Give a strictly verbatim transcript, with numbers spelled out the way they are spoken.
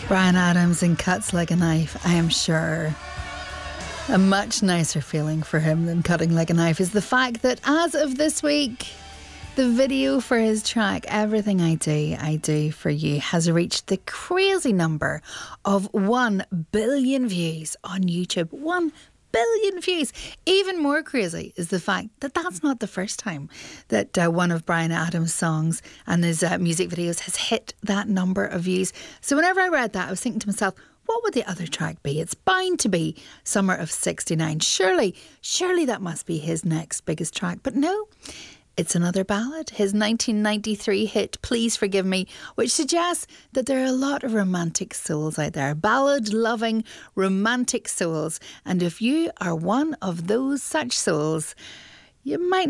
Bryan Adams and Cuts Like a Knife. I am sure a much nicer feeling for him than Cutting Like a Knife is the fact that as of this week, the video for his track Everything I Do, I Do For You has reached the crazy number of one billion views on YouTube. one billion views. Even more crazy is the fact that that's not the first time that uh, one of Bryan Adams' songs and his uh, music videos has hit that number of views. So whenever I read that, I was thinking to myself, what would the other track be? It's bound to be Summer of sixty-nine. Surely, surely that must be his next biggest track. But no, it's another ballad, his nineteen ninety-three hit Please Forgive Me, which suggests that there are a lot of romantic souls out there, ballad-loving romantic souls. And if you are one of those such souls, you might